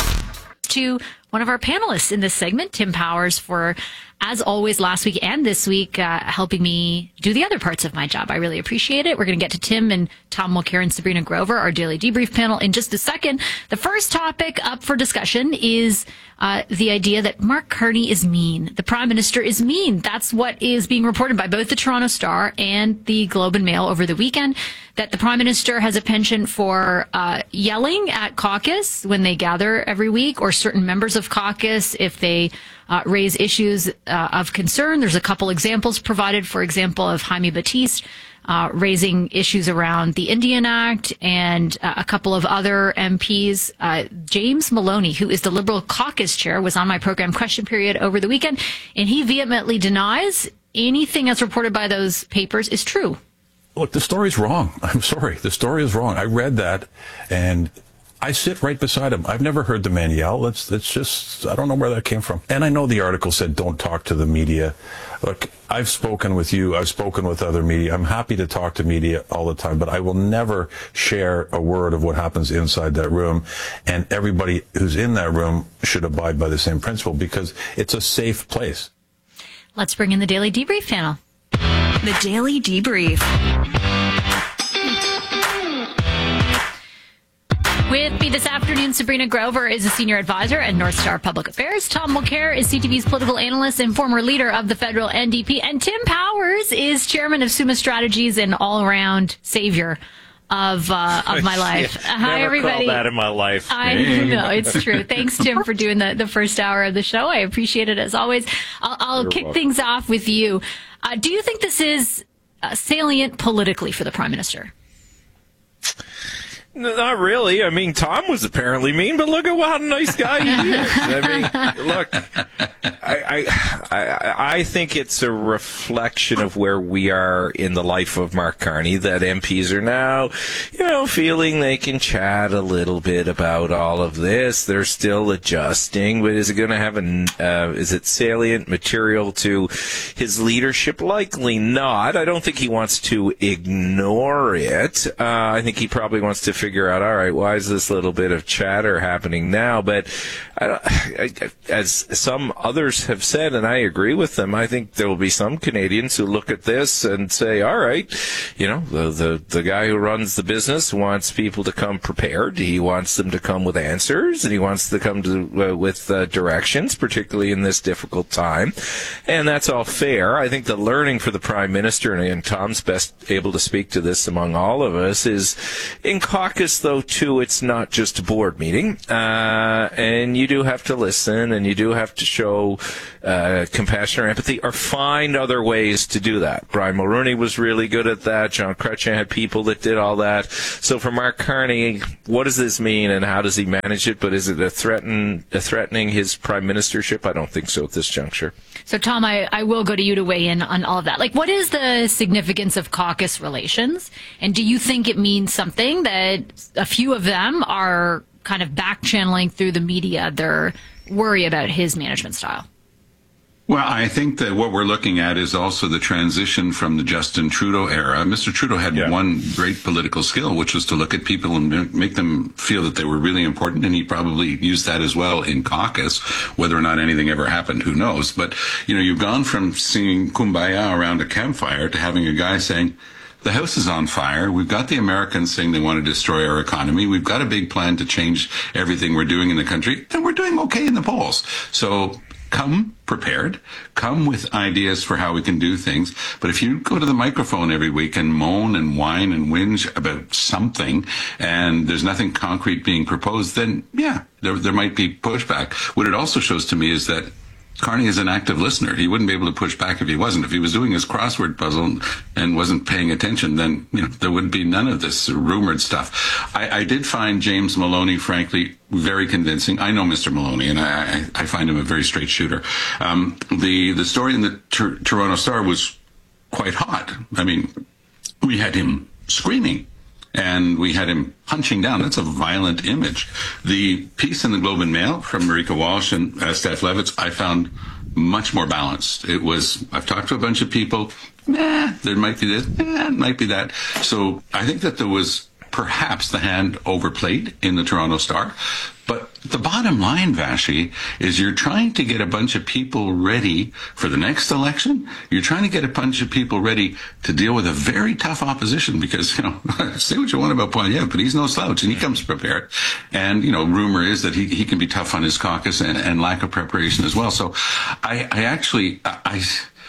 To one of our panelists in this segment, Tim Powers, for, as always, last week and this week, uh, helping me do the other parts of my job. I really appreciate it. We're going to get to Tim and Tom Mulcair and Sabrina Grover, our daily debrief panel, in just a second. The first topic up for discussion is uh, the idea that Mark Carney is mean. The Prime Minister is mean. That's what is being reported by both the Toronto Star and the Globe and Mail over the weekend, that the Prime Minister has a penchant for uh, yelling at caucus when they gather every week, or certain members of caucus if they uh, raise issues uh, of concern. There's a couple examples provided, for example, of Jaime Batiste uh, raising issues around the Indian Act, and uh, a couple of other M Ps. Uh, James Maloney, who is the Liberal caucus chair, was on my program Question Period over the weekend, and he vehemently denies anything as reported by those papers is true. Look, the story's wrong. I'm sorry. The story is wrong. I read that, and I sit right beside him. I've never heard the man yell. It's, it's just, I don't know where that came from. And I know the article said don't talk to the media. Look, I've spoken with you. I've spoken with other media. I'm happy to talk to media all the time, but I will never share a word of what happens inside that room. And everybody who's in that room should abide by the same principle, because it's a safe place. Let's bring in the Daily Debrief panel. The Daily Debrief. With me this afternoon, Sabrina Grover is a senior advisor at North Star Public Affairs. Tom Mulcair is C T V's political analyst and former leader of the federal N D P. And Tim Powers is chairman of Summa Strategies and all-around savior of uh, of my life. Yeah, Hi, never everybody. Called that in my life. I know, it's true. Thanks, Tim, for doing the, the first hour of the show. I appreciate it as always. I'll, I'll kick welcome. things off with you. Uh, do you think this is uh, salient politically for the Prime Minister? Not really. I mean, Tom was apparently mean, but look at what a nice guy he is. I mean, look, I, I, I, I think it's a reflection of where we are in the life of Mark Carney, that M Ps are now, you know, feeling they can chat a little bit about all of this. They're still adjusting, but is it going to have a, uh, is it salient material to his leadership? Likely not. I don't think he wants to ignore it. Uh, I think he probably wants to figure out, all right, why is this little bit of chatter happening now? But I don't, I, as some others have said, and I agree with them, I think there will be some Canadians who look at this and say, all right, you know, the, the, the guy who runs the business wants people to come prepared. He wants them to come with answers, and he wants to come to, uh, with uh, directions, particularly in this difficult time. And that's all fair. I think the learning for the Prime Minister, and, and Tom's best able to speak to this among all of us, is in caucus, though, too, it's not just a board meeting. Uh, and you do have to listen, and you do have to show uh, compassion or empathy, or find other ways to do that. Brian Mulroney was really good at that. John Chrétien had people that did all that. So for Mark Carney, what does this mean, and how does he manage it? But is it a threaten, a threatening his prime ministership? I don't think so at this juncture. So, Tom, I, I will go to you to weigh in on all of that. Like, what is the significance of caucus relations? And do you think it means something that a few of them are kind of back-channeling through the media their worry about his management style? Well, I think that what we're looking at is also the transition from the Justin Trudeau era. Mister Trudeau had yeah. one great political skill, which was to look at people and make them feel that they were really important, and he probably used that as well in caucus. Whether or not anything ever happened, who knows? But, you know, you've gone from singing Kumbaya around a campfire to having a guy saying, the house is on fire. We've got the Americans saying they want to destroy our economy. We've got a big plan to change everything we're doing in the country, and we're doing okay in the polls. So come prepared, come with ideas for how we can do things. But if you go to the microphone every week and moan and whine and whinge about something, and there's nothing concrete being proposed, then yeah, there, there might be pushback. What it also shows to me is that Carney is an active listener. He wouldn't be able to push back if he wasn't. If he was doing his crossword puzzle and wasn't paying attention, then, you know, there would be none of this rumored stuff. I, I did find James Maloney, frankly, very convincing. I know Mister Maloney, and I, I find him a very straight shooter. Um, the, the story in the Tur- Toronto Star was quite hot. I mean, we had him screaming, and we had him punching down. That's a violent image. The piece in the Globe and Mail from Marika Walsh and uh, Steph Levitz, I found much more balanced. It was, I've talked to a bunch of people, eh, there might be this, eh, it might be that. So I think that there was perhaps the hand overplayed in the Toronto Star. But the bottom line, Vashi, is you're trying to get a bunch of people ready for the next election. You're trying to get a bunch of people ready to deal with a very tough opposition because, you know, say what you want about Poilievre, but he's no slouch and he comes prepared. And, you know, rumor is that he, he can be tough on his caucus and, and lack of preparation as well. So I, I actually, I,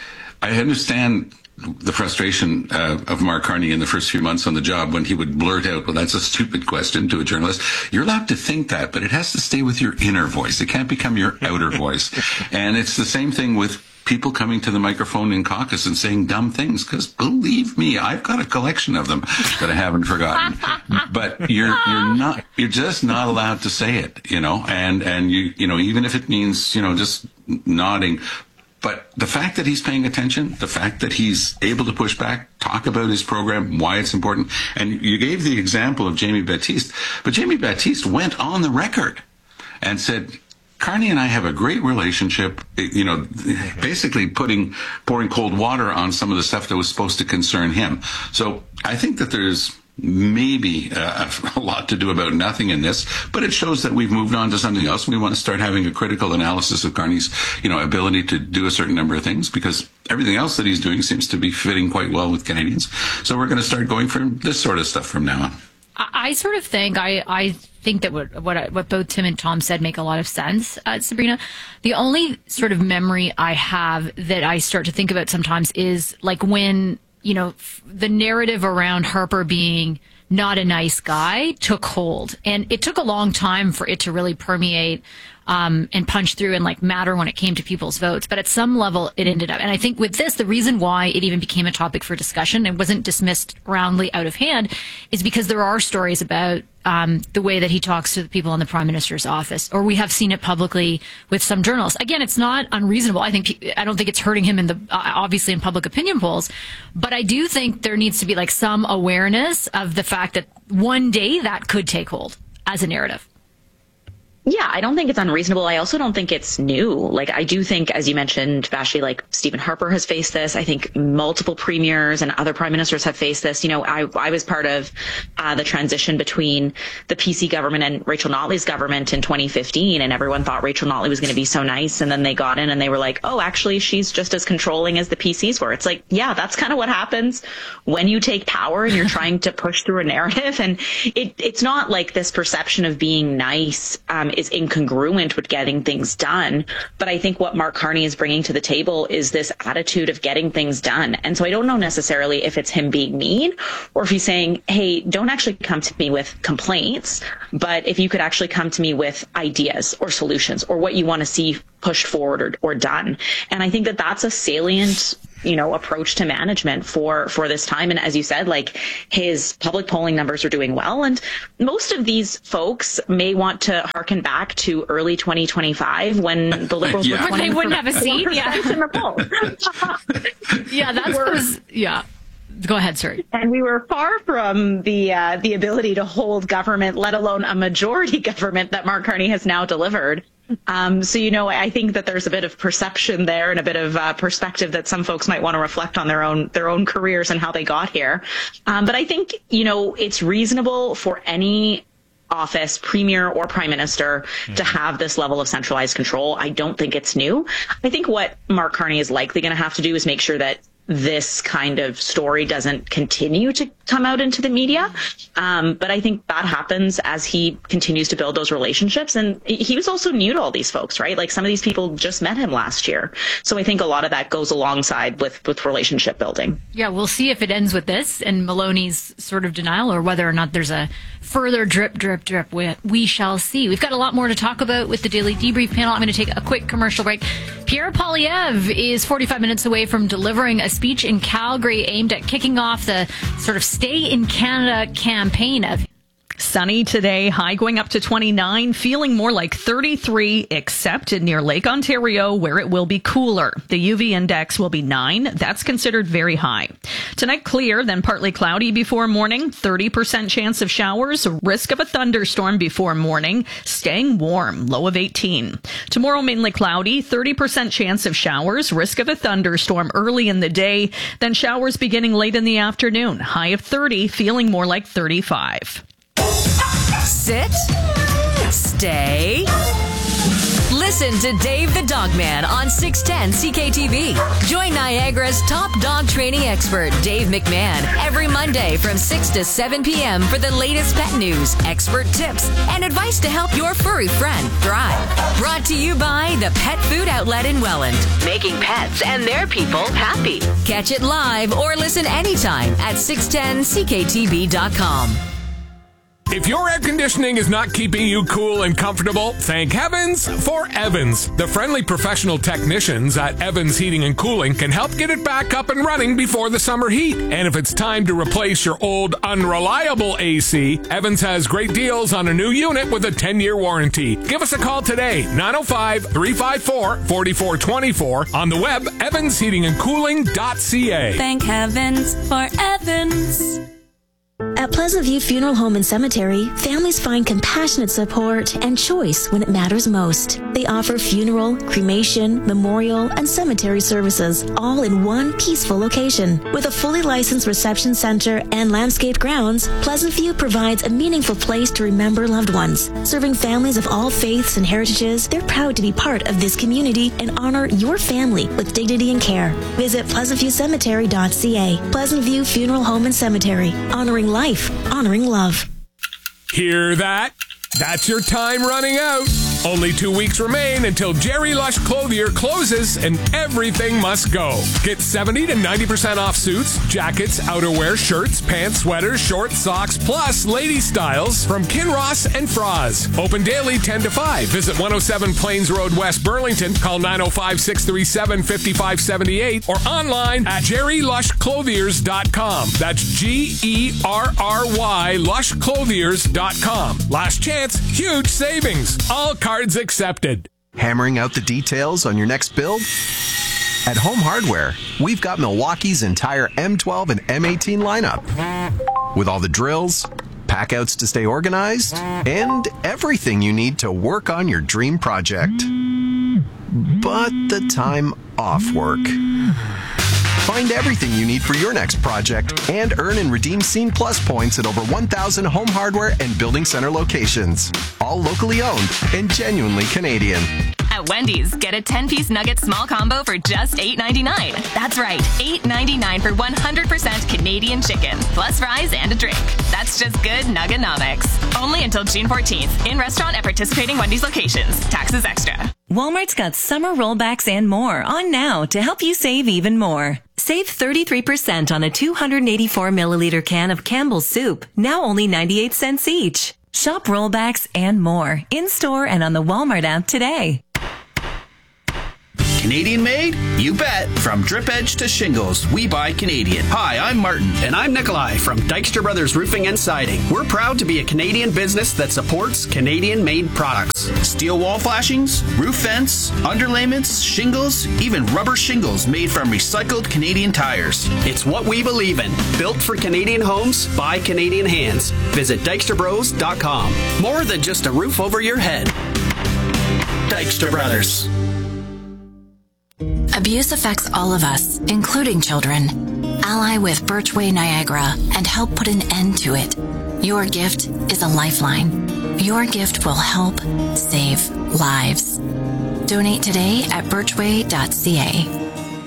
I understand the frustration uh, of Mark Carney in the first few months on the job when he would blurt out, well, that's a stupid question to a journalist. You're allowed to think that, but it has to stay with your inner voice. It can't become your outer voice. And it's the same thing with people coming to the microphone in caucus and saying dumb things, because believe me, I've got a collection of them that I haven't forgotten. But you're you're not you're just not allowed to say it, you know, and and you you know, even if it means, you know, just nodding. But the fact that he's paying attention, the fact that he's able to push back, talk about his program, why it's important. And you gave the example of Jamie Baptiste, but Jamie Baptiste went on the record and said, Carney and I have a great relationship, you know, basically putting, pouring cold water on some of the stuff that was supposed to concern him. So I think that there's maybe uh, a lot to do about nothing in this, but it shows that we've moved on to something else. We want to start having a critical analysis of Carney's, you know, ability to do a certain number of things, because everything else that he's doing seems to be fitting quite well with Canadians. So we're going to start going for this sort of stuff from now on. I sort of think I, I think that what what, what both Tim and Tom said make a lot of sense, uh, Sabrina. The only sort of memory I have that I start to think about sometimes is like when, you know, f- the narrative around Harper being not a nice guy took hold. And it took a long time for it to really permeate um, and punch through and like matter when it came to people's votes. But at some level, it ended up. And I think with this, the reason why it even became a topic for discussion and wasn't dismissed roundly out of hand is because there are stories about um, the way that he talks to the people in the Prime Minister's office, or we have seen it publicly with some journalists. Again, it's not unreasonable. I think I don't think it's hurting him in the uh, obviously in public opinion polls, but I do think there needs to be like some awareness of the fact that one day that could take hold as a narrative. Yeah, I don't think it's unreasonable. I also don't think it's new. Like, I do think, as you mentioned, Vashi, like Stephen Harper has faced this. I think multiple premiers and other prime ministers have faced this. You know, I, I was part of uh, the transition between the P C government and Rachel Notley's government in twenty fifteen, and everyone thought Rachel Notley was going to be so nice. And then they got in and they were like, oh, actually, she's just as controlling as the P Cs were. It's like, yeah, that's kind of what happens when you take power and you're trying to push through a narrative. And it, it's not like this perception of being nice um, is incongruent with getting things done. But I think what Mark Carney is bringing to the table is this attitude of getting things done. And so I don't know necessarily if it's him being mean or if he's saying, hey, don't actually come to me with complaints, but if you could actually come to me with ideas or solutions or what you want to see pushed forward or, or done. And I think that that's a salient, you know, approach to management for, for this time. And as you said, like his public polling numbers are doing well. And most of these folks may want to harken back to early twenty twenty-five when the Liberals yeah. were when they wouldn't have a seat. Yeah. in the polls. yeah, that's what was, yeah. Go ahead, sorry. And we were far from the uh, the ability to hold government, let alone a majority government that Mark Carney has now delivered. Um, so, you know, I think that there's a bit of perception there and a bit of uh, perspective that some folks might want to reflect on their own their own careers and how they got here. Um, but I think, you know, it's reasonable for any office, premier or prime minister, mm-hmm. to have this level of centralized control. I don't think it's new. I think what Mark Carney is likely going to have to do is make sure that this kind of story doesn't continue to come out into the media. Um, but I think that happens as he continues to build those relationships. And he was also new to all these folks, right? Like some of these people just met him last year. So I think a lot of that goes alongside with, with relationship building. Yeah, we'll see if it ends with this and Maloney's sort of denial or whether or not there's a further drip, drip, drip. We, we shall see. We've got a lot more to talk about with the Daily Debrief panel. I'm going to take a quick commercial break. Pierre Poilievre is forty-five minutes away from delivering a speech in Calgary aimed at kicking off the sort of Stay in Canada campaign of sunny today, high going up to twenty-nine, feeling more like thirty-three, except near Lake Ontario, where it will be cooler. The U V index will be nine. That's considered very high. Tonight, clear, then partly cloudy before morning, thirty percent chance of showers, risk of a thunderstorm before morning, staying warm, low of eighteen. Tomorrow, mainly cloudy, thirty percent chance of showers, risk of a thunderstorm early in the day, then showers beginning late in the afternoon, high of thirty, feeling more like thirty-five. Sit. Stay. Listen to Dave the Dog Man on six ten C K T V. Join Niagara's top dog training expert, Dave McMahon, every Monday from six to seven p.m. for the latest pet news, expert tips, and advice to help your furry friend thrive. Brought to you by the Pet Food Outlet in Welland, making pets and their people happy. Catch it live or listen anytime at six ten C K T V dot com. If your air conditioning is not keeping you cool and comfortable, thank heavens for Evans. The friendly professional technicians at Evans Heating and Cooling can help get it back up and running before the summer heat. And if it's time to replace your old, unreliable A C, Evans has great deals on a new unit with a ten-year warranty. Give us a call today, nine oh five, three five four, four four two four, on the web, evans heating and cooling dot c a. Thank heavens for Evans. At Pleasant View Funeral Home and Cemetery, families find compassionate support and choice when it matters most. They offer funeral, cremation, memorial, and cemetery services, all in one peaceful location. With a fully licensed reception center and landscaped grounds, Pleasant View provides a meaningful place to remember loved ones. Serving families of all faiths and heritages, they're proud to be part of this community and honor your family with dignity and care. Visit pleasant view cemetery dot c a. Pleasant View Funeral Home and Cemetery, honoring life, honoring love. Hear that? That's your time running out. Only two weeks remain until Jerry Lush Clothier closes and everything must go. Get seventy to ninety percent off suits, jackets, outerwear, shirts, pants, sweaters, shorts, socks, plus lady styles from Kinross and Froz. Open daily ten to five. Visit one oh seven Plains Road, West Burlington. Call nine oh five, six three seven, five five seven eight or online at jerry lush clothiers dot com. That's G E R R Y lush clothiers dot com. Last chance, huge savings. All cards accepted. Hammering out the details on your next build? At Home Hardware, we've got Milwaukee's entire M twelve and M eighteen lineup. With all the drills, packouts to stay organized, and everything you need to work on your dream project. But the time off work. Find everything you need for your next project and earn and redeem Scene Plus points at over one thousand Home Hardware and Building Center locations. All locally owned and genuinely Canadian. At Wendy's, get a ten-piece nugget small combo for just eight ninety-nine. That's right, eight ninety-nine for one hundred percent Canadian chicken, plus fries and a drink. That's just good Nuggenomics. Only until June fourteenth. In restaurant at participating Wendy's locations. Taxes extra. Walmart's got summer rollbacks and more on now to help you save even more. Save thirty-three percent on a two hundred eighty-four milliliter can of Campbell's soup, now only ninety-eight cents each. Shop rollbacks and more in-store and on the Walmart app today. Canadian made? You bet. From drip edge to shingles, we buy Canadian. Hi, I'm Martin. And I'm Nikolai from Dykstra Brothers Roofing and Siding. We're proud to be a Canadian business that supports Canadian-made products. Steel wall flashings, roof vents, underlayments, shingles, even rubber shingles made from recycled Canadian tires. It's what we believe in. Built for Canadian homes by Canadian hands. Visit dykstra bros dot com. More than just a roof over your head. Dykstra Brothers. Abuse affects all of us, including children. Ally with Birchway Niagara and help put an end to it. Your gift is a lifeline. Your gift will help save lives. Donate today at birchway dot c a.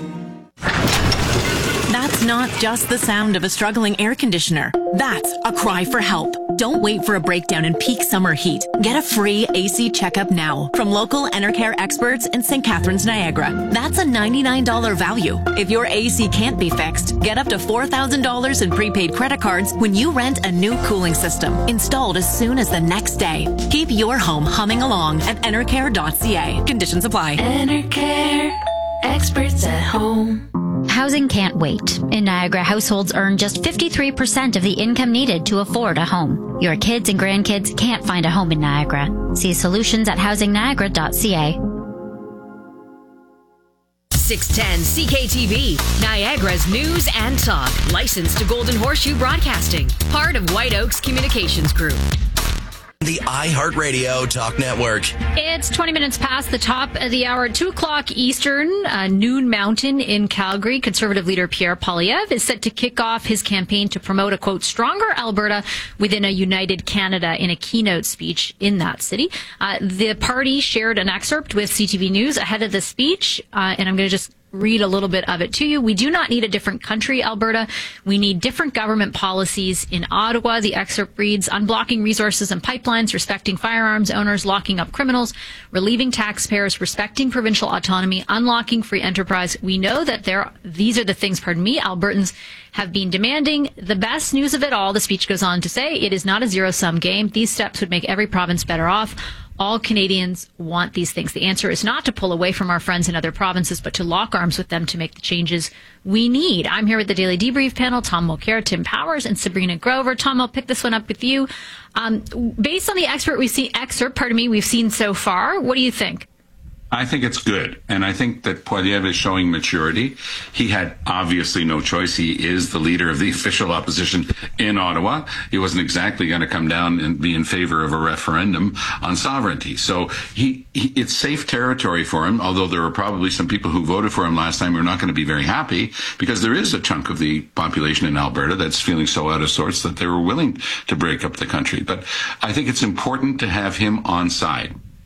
That's not just the sound of a struggling air conditioner. That's a cry for help. Don't wait for a breakdown in peak summer heat. Get a free A C checkup now from local Enercare experts in Saint Catharines, Niagara. That's a ninety-nine dollars value. If your A C can't be fixed, get up to four thousand dollars in prepaid credit cards when you rent a new cooling system, installed as soon as the next day. Keep your home humming along at enercare dot c a. Conditions apply. Enercare, experts at home. Housing can't wait. In Niagara, households earn just fifty-three percent of the income needed to afford a home. Your kids and grandkids can't find a home in Niagara. See solutions at housing niagara dot c a. six ten C K T V, Niagara's news and talk. Licensed to Golden Horseshoe Broadcasting. Part of White Oaks Communications Group. The iHeartRadio Talk Network. It's twenty minutes past the top of the hour, two o'clock Eastern, uh, noon Mountain in Calgary. Conservative leader Pierre Poilievre is set to kick off his campaign to promote a, quote, stronger Alberta within a united Canada in a keynote speech in that city. Uh, the party shared an excerpt with C T V News ahead of the speech, uh, and I'm going to just read a little bit of it to you. We do not need a different country, Alberta. We need different government policies in Ottawa. The excerpt reads, unblocking resources and pipelines, respecting firearms owners, locking up criminals, relieving taxpayers, respecting provincial autonomy, unlocking free enterprise. We know that there, these are the things, pardon me, Albertans have been demanding. The best news of it all, the speech goes on to say, it is not a zero-sum game. These steps would make every province better off. All Canadians want these things. The answer is not to pull away from our friends in other provinces, but to lock arms with them to make the changes we need. I'm here with the Daily Debrief panel, Tom Mulcair, Tim Powers, and Sabrina Grover. Tom, I'll pick this one up with you. Um, based on the expert we've seen, excerpt, pardon me, we've seen so far, what do you think? I think it's good. And I think that Poilievre is showing maturity. He had obviously no choice. He is the leader of the official opposition in Ottawa. He wasn't exactly going to come down and be in favor of a referendum on sovereignty. So he, he it's safe territory for him, although there are probably some people who voted for him last time who are not going to be very happy, because there is a chunk of the population in Alberta that's feeling so out of sorts that they were willing to break up the country. But I think it's important to have him on side.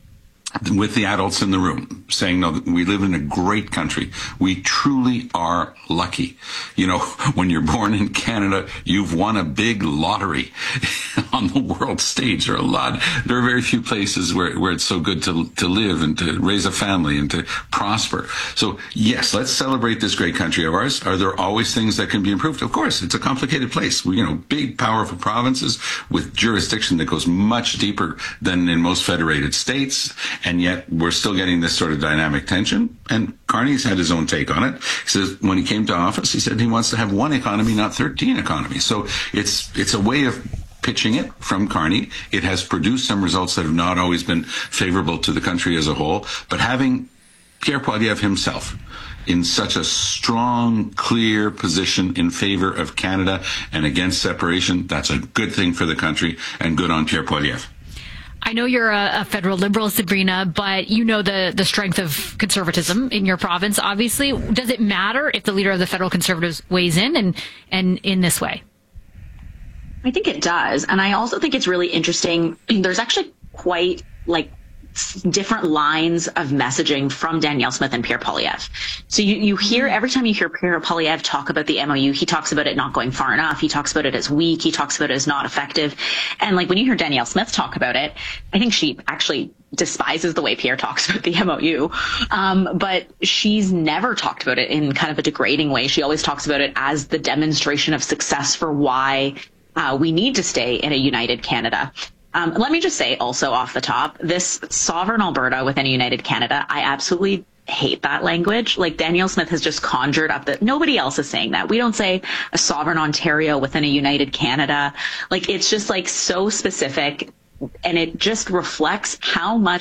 with the adults in the room, saying, no, we live in a great country. We truly are lucky. You know, when you're born in Canada, you've won a big lottery on the world stage. There are a lot, there are very few places where, where it's so good to, to live and to raise a family and to prosper. So yes, let's celebrate this great country of ours. Are there always things that can be improved? Of course, it's a complicated place. We, you know, big, powerful provinces with jurisdiction that goes much deeper than in most federated states. And yet we're still getting this sort of dynamic tension. And Carney's had his own take on it. He says when he came to office, he said he wants to have one economy, not thirteen economies. So it's it's a way of pitching it from Carney. It has produced some results that have not always been favorable to the country as a whole. But having Pierre Poilievre himself in such a strong, clear position in favor of Canada and against separation, that's a good thing for the country and good on Pierre Poilievre. I know you're a, a federal liberal, Sabrina, but you know the, the strength of conservatism in your province, obviously. Does it matter if the leader of the federal Conservatives weighs in and, and in this way? I think it does. And I also think it's really interesting. There's actually quite like different lines of messaging from Danielle Smith and Pierre Poilievre. So you, you hear, every time you hear Pierre Poilievre talk about the M O U, he talks about it not going far enough. He talks about it as weak. He talks about it as not effective. And like when you hear Danielle Smith talk about it, I think she actually despises the way Pierre talks about the M O U. Um, but she's never talked about it in kind of a degrading way. She always talks about it as the demonstration of success for why uh, we need to stay in a united Canada. Um, let me just say also off the top, this sovereign Alberta within a united Canada, I absolutely hate that language. Like Danielle Smith has just conjured up that nobody else is saying that. We don't say a sovereign Ontario within a united Canada. Like it's just like so specific, and it just reflects how much